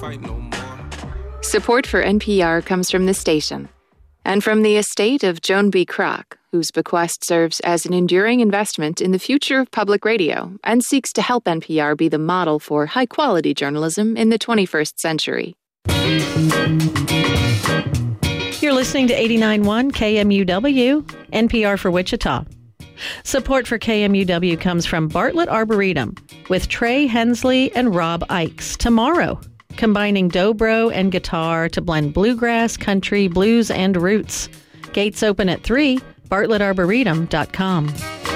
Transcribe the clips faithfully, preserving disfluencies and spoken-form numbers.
fight no more. Support for N P R comes from the station and from the estate of Joan B. Kroc, whose bequest serves as an enduring investment in the future of public radio and seeks to help N P R be the model for high-quality journalism in the twenty-first century. You're listening to eighty-nine point one K M U W, N P R for Wichita. Support for K M U W comes from Bartlett Arboretum with Trey Hensley and Rob Ikes tomorrow, combining dobro and guitar to blend bluegrass, country, blues, and roots. Gates open at three, bartlett arboretum dot com.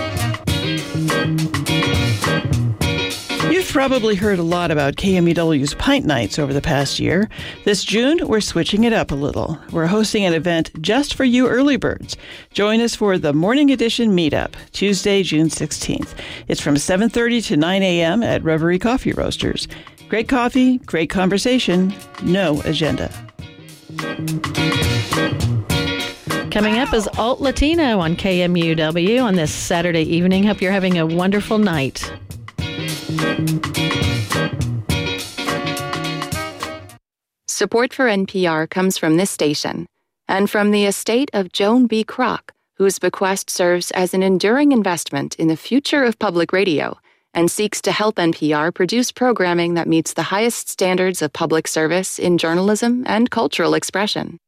You've probably heard a lot about K M U W's Pint Nights over the past year. This June, we're switching it up a little. We're hosting an event just for you early birds. Join us for the Morning Edition Meetup, Tuesday, June sixteenth. It's from seven thirty to nine a.m. at Reverie Coffee Roasters. Great coffee, great conversation, no agenda. Coming up is Alt Latino on K M U W on this Saturday evening. Hope you're having a wonderful night. Support for N P R comes from this station and from the estate of Joan B. Kroc, whose bequest serves as an enduring investment in the future of public radio and seeks to help N P R produce programming that meets the highest standards of public service in journalism and cultural expression.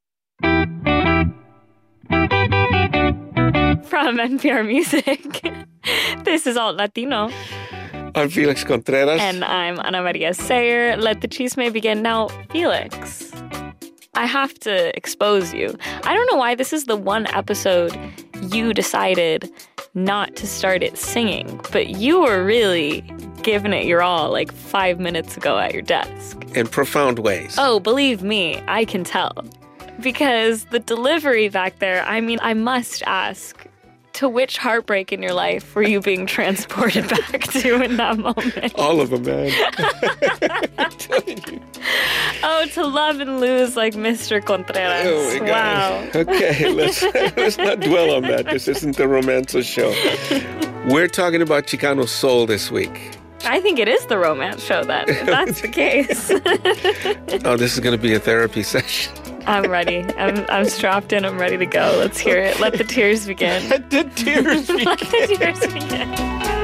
From N P R Music, this is Alt Latino. I'm Felix Contreras. And I'm Ana Maria Sayer. Let the chisme begin. Now, Felix, I have to expose you. I don't know why this is the one episode you decided not to start it singing, but you were really giving it your all like five minutes ago at your desk. In profound ways. Oh, believe me, I can tell. Because the delivery back there, I mean, I must ask, to which heartbreak in your life were you being transported back to in that moment? All of them, man. I'm telling you. Oh, to love and lose like Mister Contreras. Oh, my wow. God. Okay, let's, let's not dwell on that. This isn't the Romancer show. We're talking about Chicano soul this week. I think it is the romance show then, if that's the case. Oh, this is going to be a therapy session. I'm ready. I'm I'm strapped in. I'm ready to go. Let's hear it. Let the tears begin. Let the tears begin. Let the tears begin.